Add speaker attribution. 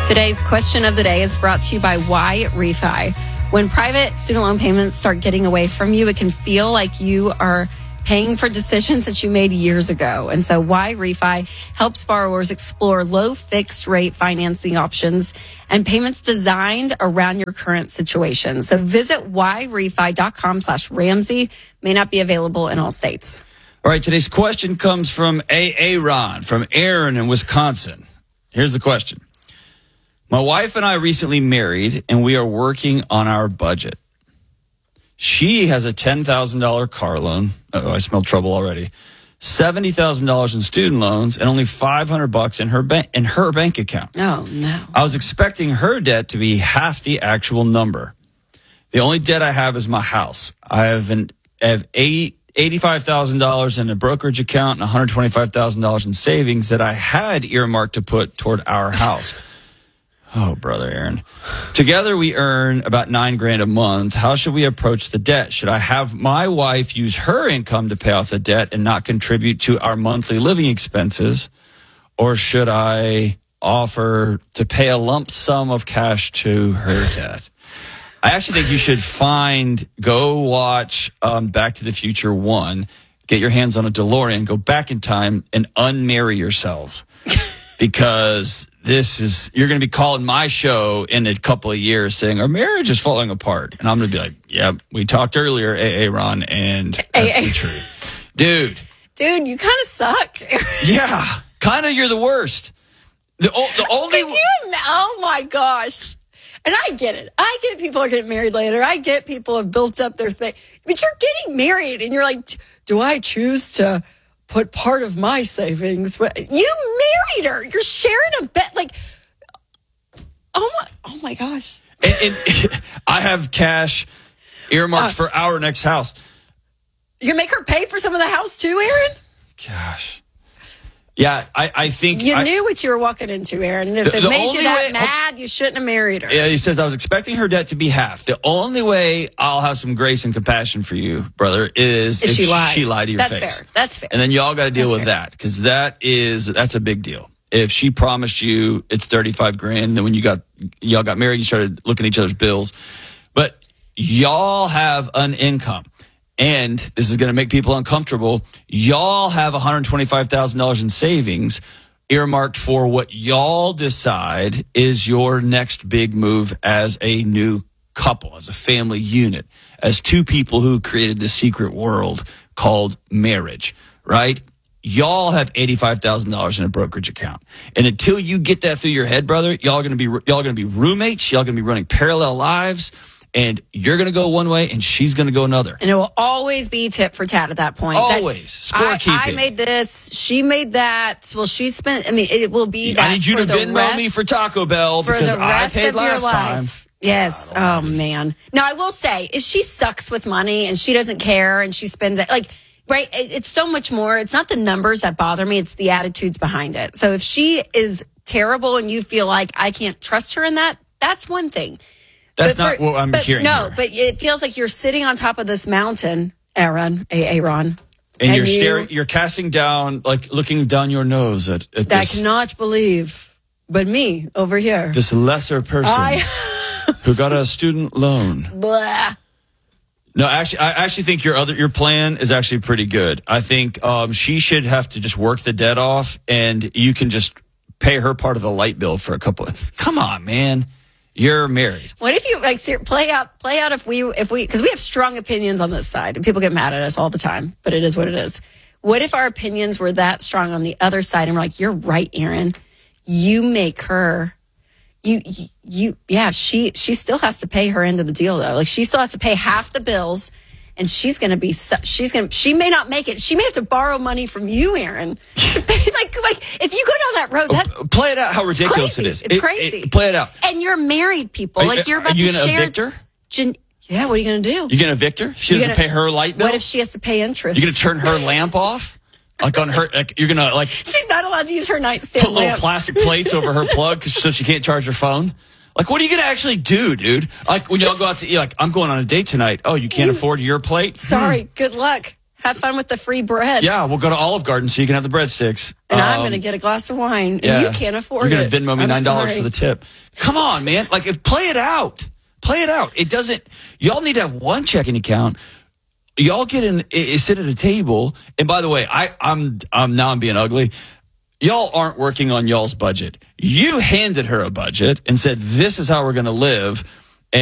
Speaker 1: Today's question of the day is brought to you by Why Refi. When private student loan payments start getting away from you, it can feel like you are paying for decisions that you made years ago. And so Why Refi helps borrowers explore low fixed rate financing options and payments designed around your current situation. So visit whyrefi.com/Ramsey. May not be available in all states.
Speaker 2: All right, today's question comes from Aaron from Aaron in Wisconsin. Here's the question. My wife and I recently married, and we are working on our budget. She has a $10,000 car loan. Oh, I smell trouble already. $70,000 in student loans, and only $500 in her bank account.
Speaker 1: Oh, no.
Speaker 2: I was expecting her debt to be half the actual number. The only debt I have is my house. I have $85,000 in a brokerage account and $125,000 in savings that I had earmarked to put toward our house. Oh, brother Aaron. Together we earn about $9,000 a month. How should we approach the debt? Should I have my wife use her income to pay off the debt and not contribute to our monthly living expenses? Or should I offer to pay a lump sum of cash to her debt? I actually think you should go watch Back to the Future 1, get your hands on a DeLorean, go back in time and unmarry yourselves. Because you're going to be calling my show in a couple of years saying our marriage is falling apart. And I'm going to be like, yeah, we talked earlier, Ron, and that's the truth. Dude,
Speaker 1: you kind of suck.
Speaker 2: Yeah, kind of you're the worst. The only...
Speaker 1: Oh, my gosh. And I get it. I get people are getting married later. I get people have built up their thing. But you're getting married and you're like, do I choose to put part of my savings? You married her. You're sharing a bed. Like, oh my gosh.
Speaker 2: And I have cash earmarked for our next house.
Speaker 1: You make her pay for some of the house too, Aaron?
Speaker 2: Gosh. Yeah, I think...
Speaker 1: You knew what you were walking into, Aaron. And if it made you that mad, you shouldn't have married her.
Speaker 2: Yeah, he says, I was expecting her debt to be half. The only way I'll have some grace and compassion for you, brother, is if she lied to your face.
Speaker 1: That's fair.
Speaker 2: And then y'all got to deal with that, because that's a big deal. If she promised you it's $35,000, then when y'all got married, you started looking at each other's bills. But y'all have an income. And this is going to make people uncomfortable. Y'all have $125,000 in savings earmarked for what y'all decide is your next big move as a new couple, as a family unit, as two people who created this secret world called marriage, right? Y'all have $85,000 in a brokerage account. And until you get that through your head, brother, y'all going to be roommates. Y'all going to be running parallel lives. And you're going to go one way, and she's going to go another.
Speaker 1: And it will always be tit for tat at that point.
Speaker 2: Always. Scorekeeping.
Speaker 1: I made this. She made that. Well, she spent... I mean, it will be that.
Speaker 2: I need you to Venmo me for Taco Bell because I paid last time.
Speaker 1: Yes. Oh, man. Now, I will say, is she sucks with money, and she doesn't care, and she spends it... Like, right? It's so much more. It's not the numbers that bother me. It's the attitudes behind it. So if she is terrible and you feel like I can't trust her in that, that's one thing.
Speaker 2: That's not what I'm hearing.
Speaker 1: No,
Speaker 2: here.
Speaker 1: But it feels like you're sitting on top of this mountain, Aaron. And
Speaker 2: you're casting down, like looking down your nose at this.
Speaker 1: I cannot believe, but me over here.
Speaker 2: This lesser person who got a student loan.
Speaker 1: Blah.
Speaker 2: No, actually, I actually think your plan is actually pretty good. I think she should have to just work the debt off, and you can just pay her part of the light bill for a couple of... Come on, man. You're married.
Speaker 1: What if you play out if we because we have strong opinions on this side and people get mad at us all the time, but it is what it is. What if our opinions were that strong on the other side and we're like, you're right, Aaron. You make her she still has to pay her end of the deal though. Like she still has to pay half the bills. And she may not make it. She may have to borrow money from you, Aaron. To pay, like if you go down that road,
Speaker 2: play it out how ridiculous it is.
Speaker 1: It's crazy.
Speaker 2: Play it out.
Speaker 1: And you're married people. You're about to share.
Speaker 2: Are you going to evict her?
Speaker 1: Yeah, what are you going to do?
Speaker 2: You're going to evict her? She doesn't pay her light bill?
Speaker 1: What if she has to pay interest?
Speaker 2: You're going to turn her lamp off? Like on her, you're going to
Speaker 1: She's not allowed to use her nightstand
Speaker 2: put little plastic plates over her plug so she can't charge her phone? Like, what are you going to actually do, dude? Like, when y'all go out to eat, like, I'm going on a date tonight. Oh, you can't afford your plate?
Speaker 1: Sorry, good luck. Have fun with the free bread.
Speaker 2: Yeah, we'll go to Olive Garden so you can have the breadsticks.
Speaker 1: And I'm going to get a glass of wine. And you can't afford
Speaker 2: You're
Speaker 1: it.
Speaker 2: You're going to Venmo me
Speaker 1: I'm
Speaker 2: $9
Speaker 1: sorry.
Speaker 2: for the tip. Come on, man. Like, play it out. Play it out. It doesn't, y'all need to have one checking account. Y'all sit at a table. And by the way, I'm being ugly. Y'all aren't working on y'all's budget. You handed her a budget and said, this is how we're going to live.